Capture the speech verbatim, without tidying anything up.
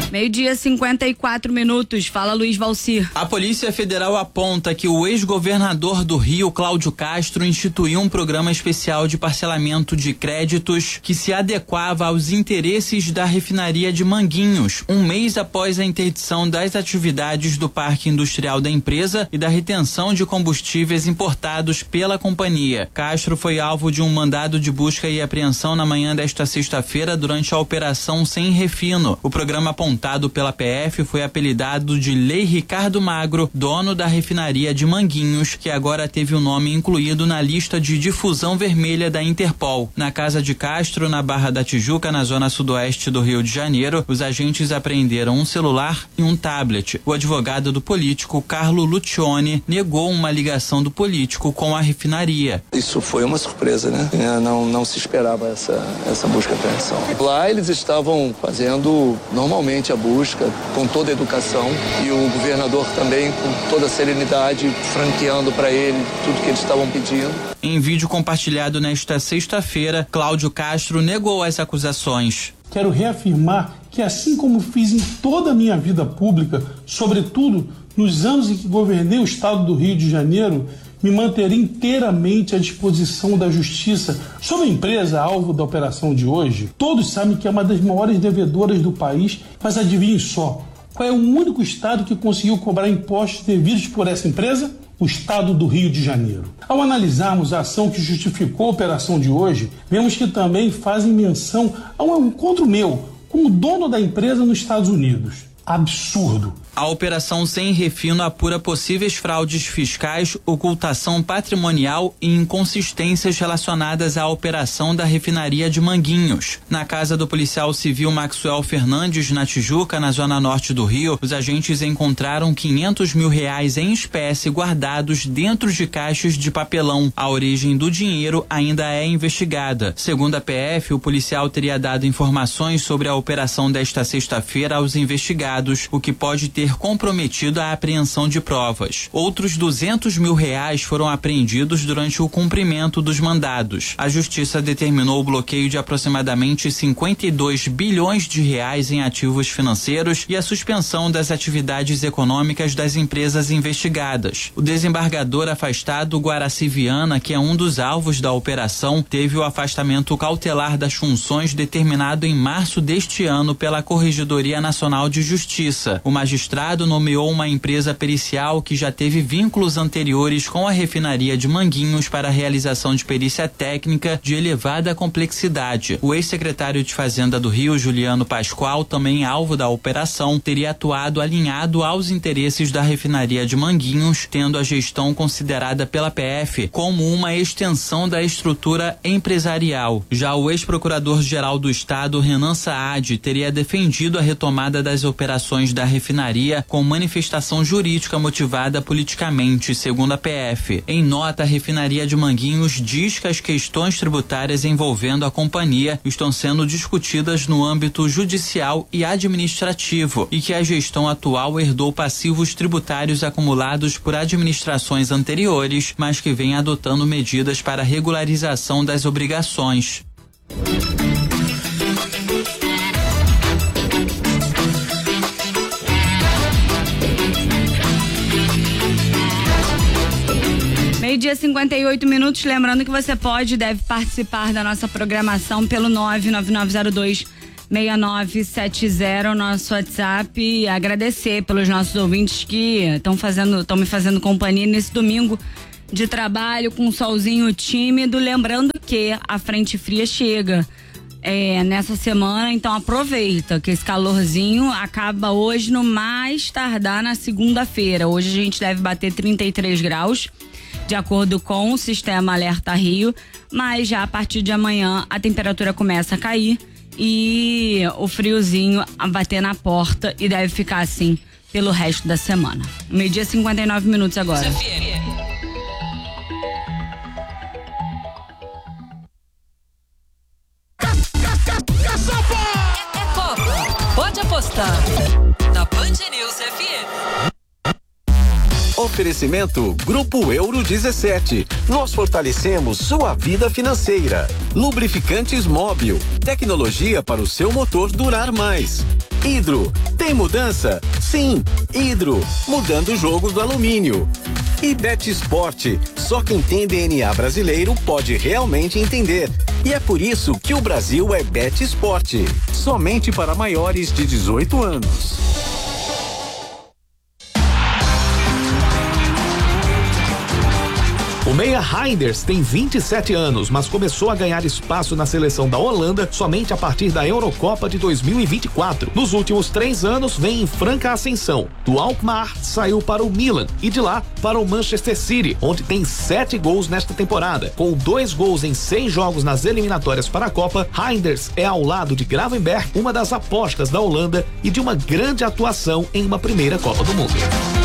Meio-dia, cinquenta e quatro minutos. Fala, Luiz Valcir. A Polícia Federal aponta que o ex-governador do Rio, Cláudio Castro, instituiu um programa especial de parcelamento de créditos que se adequava aos interesses da refinaria de Manguinhos, um mês após a interdição das atividades do parque industrial da empresa e da retenção de combustíveis importados pela companhia. Castro foi alvo de um mandado de busca e apreensão na manhã desta sexta-feira durante a Operação Sem Refino. O programa apontado pela P F foi apelidado de Lei Ricardo Magro, dono da refinaria de Manguinhos, que agora teve o nome incluído na lista de difusão vermelha da Interpol. Na casa de Castro, na Barra da Tijuca, na zona sudoeste do Rio de Janeiro, os agentes apreenderam um celular e um tablet. O advogado do político, Carlo Lucione, negou uma ligação do político com a refinaria. Isso foi uma surpresa, né? Não, não se esperava essa, essa busca e apreensão. Lá eles estavam fazendo normalmente a busca, com toda a educação, e o governador também com toda a serenidade, franqueando para ele tudo que eles estavam pedindo. Em vídeo compartilhado nesta sexta-feira, Cláudio Castro negou as acusações. Quero reafirmar que, assim como fiz em toda a minha vida pública, sobretudo nos anos em que governei o estado do Rio de Janeiro, me manterei inteiramente à disposição da Justiça. Sobre a empresa alvo da operação de hoje, todos sabem que é uma das maiores devedoras do país, mas adivinhem só, qual é o único estado que conseguiu cobrar impostos devidos por essa empresa? O estado do Rio de Janeiro. Ao analisarmos a ação que justificou a operação de hoje, vemos que também fazem menção a um encontro meu como dono da empresa nos Estados Unidos. Absurdo. A Operação Sem Refino apura possíveis fraudes fiscais, ocultação patrimonial e inconsistências relacionadas à operação da refinaria de Manguinhos. Na casa do policial civil Maxwell Fernandes, na Tijuca, na zona norte do Rio, os agentes encontraram quinhentos mil reais em espécie guardados dentro de caixas de papelão. A origem do dinheiro ainda é investigada. Segundo a P F, o policial teria dado informações sobre a operação desta sexta-feira aos investigados, o que pode ter comprometido a apreensão de provas. Outros duzentos mil reais foram apreendidos durante o cumprimento dos mandados. A Justiça determinou o bloqueio de aproximadamente cinquenta e dois bilhões de reais em ativos financeiros e a suspensão das atividades econômicas das empresas investigadas. O desembargador afastado Guaraci Viana, que é um dos alvos da operação, teve o afastamento cautelar das funções determinado em março deste ano pela Corregedoria Nacional de Justiça. O magistrado nomeou uma empresa pericial que já teve vínculos anteriores com a refinaria de Manguinhos para a realização de perícia técnica de elevada complexidade. O ex-secretário de Fazenda do Rio, Juliano Pascoal, também alvo da operação, teria atuado alinhado aos interesses da refinaria de Manguinhos, tendo a gestão considerada pela P F como uma extensão da estrutura empresarial. Já o ex-procurador-geral do Estado, Renan Saad, teria defendido a retomada das operações da refinaria com manifestação jurídica motivada politicamente, segundo a P F. Em nota, a refinaria de Manguinhos diz que as questões tributárias envolvendo a companhia estão sendo discutidas no âmbito judicial e administrativo e que a gestão atual herdou passivos tributários acumulados por administrações anteriores, mas que vem adotando medidas para regularização das obrigações. Meio-dia, cinquenta e oito minutos. Lembrando que você pode e deve participar da nossa programação pelo nove nove nove zero dois seis nove sete zero, nosso WhatsApp, e agradecer pelos nossos ouvintes que estão fazendo, estão me fazendo companhia nesse domingo de trabalho com um solzinho tímido. Lembrando que a frente fria chega é, nessa semana, então aproveita que esse calorzinho acaba hoje, no mais tardar na segunda-feira. Hoje a gente deve bater trinta e três graus, de acordo com o Sistema Alerta Rio, mas já a partir de amanhã a temperatura começa a cair e o friozinho a bater na porta, e deve ficar assim pelo resto da semana. Meio-dia, cinquenta e nove minutos agora. É Copa. Pode apostar. Na Band News F M. Oferecimento Grupo Euro dezessete. Nós fortalecemos sua vida financeira. Lubrificantes Móbil. Tecnologia para o seu motor durar mais. Hidro, tem mudança? Sim, Hidro, mudando o jogo do alumínio. E Betsport, só quem tem D N A brasileiro pode realmente entender. E é por isso que o Brasil é Betsport, somente para maiores de dezoito anos. O meia Reinders tem vinte e sete anos, mas começou a ganhar espaço na seleção da Holanda somente a partir da Eurocopa de dois mil e vinte e quatro. Nos últimos três anos, vem em franca ascensão. Do Alkmaar, saiu para o Milan e de lá para o Manchester City, onde tem sete gols nesta temporada. Com dois gols em seis jogos nas eliminatórias para a Copa, Reinders é ao lado de Gravenberch uma das apostas da Holanda e de uma grande atuação em uma primeira Copa do Mundo.